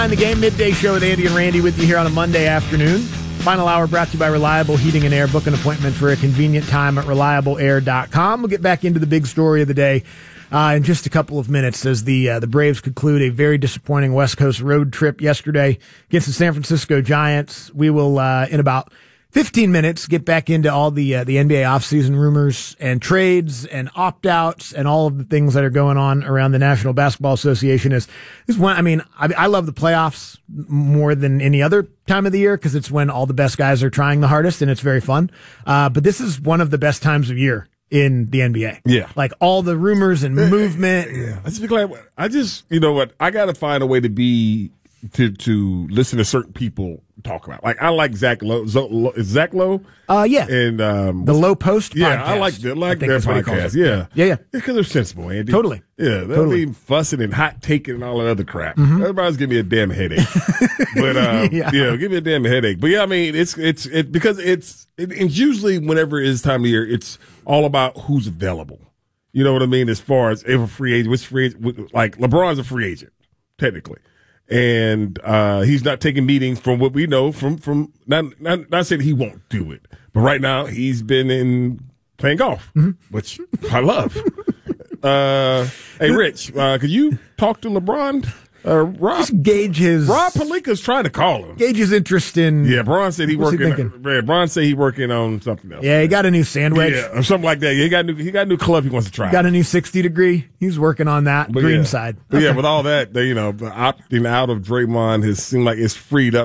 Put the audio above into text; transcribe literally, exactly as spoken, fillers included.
Behind the Game, midday show with Andy and Randy with you here on a Monday afternoon. Final hour brought to you by Reliable Heating and Air. Book an appointment for a convenient time at reliable air dot com. We'll get back into the big story of the day uh, in just a couple of minutes as the uh, the Braves conclude a very disappointing West Coast road trip yesterday against the San Francisco Giants. We will, uh, in about fifteen minutes, get back into all the uh, the N B A offseason rumors and trades and opt-outs and all of the things that are going on around the National Basketball Association. Is is one? I mean, I, I love the playoffs more than any other time of the year because it's when all the best guys are trying the hardest and it's very fun. Uh, but this is one of the best times of year in the N B A. Yeah, like all the rumors and movement. Yeah, I just be glad. I just you know what I got to find a way to be to to listen to certain people talk about. Like I like Zach Lowe. Zo- is Zach Lowe? Uh, yeah. And um, the Low Post. Yeah, podcast, I like the, like I their podcast. Yeah, yeah, yeah. Because they're sensible, Andy. Totally. Yeah, they'll totally. be fussing and hot taking and all that other crap. Mm-hmm. Everybody's giving me a damn headache. but um, yeah. yeah, give me a damn headache. But yeah, I mean, it's it's it because it's it, it's usually whenever it's time of year, it's all about who's available. You know what I mean? As far as if a free agent, which free agent, like LeBron's a free agent technically. And uh, he's not taking meetings from what we know from from not, not not saying he won't do it, but right now he's been in playing golf, mm-hmm. which I love. uh, hey, Rich, uh, could you talk to LeBron? Uh, Rob, Just gauge his Rob Pelinka's trying to call him. Gauge his interest in. Yeah, Bron said he what's working. He yeah, Bron said he working on something else. Yeah, he got a new sandwich. Yeah, or something like that. Yeah, he got a new. He got a new club he wants to try. Got a new sixty degree. He's working on that but green yeah. side. But yeah, with all that, they, you know, opting out of Draymond has seemed like it's freed up